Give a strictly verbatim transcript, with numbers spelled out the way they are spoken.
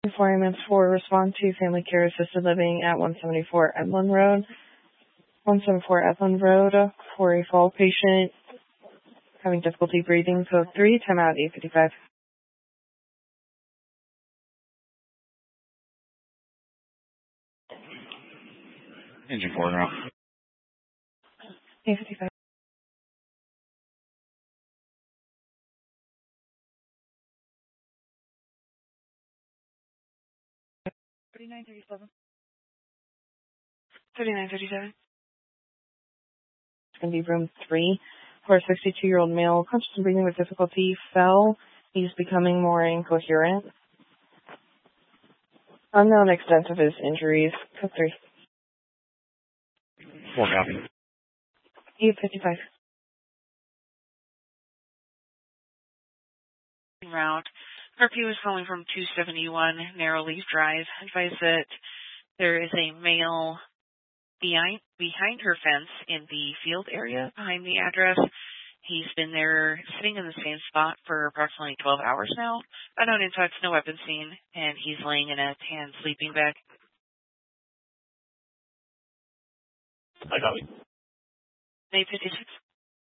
Requirements for respond to family care assisted living at one seventy-four Edlin Road. one seventy-four Edlin Road for a fall patient having difficulty breathing. Code three, timeout eight fifty-five. Engine four now. eight fifty-five. thirty-nine thirty-seven. thirty-nine thirty-seven. It's going to be room three for a sixty-two-year-old male conscious and breathing with difficulty. Fell. He's becoming more incoherent. Unknown extent of his injuries. Code three. Four copy. eight fifty-five. Route. Curfew is calling from two seventy-one Narrowleaf Drive. Advise that there is a male behind behind her fence in the field area behind the address. He's been there sitting in the same spot for approximately twelve hours now. Unknown impacts, no weapon seen, and he's laying in a tan sleeping bag. I got it. eight fifty-six.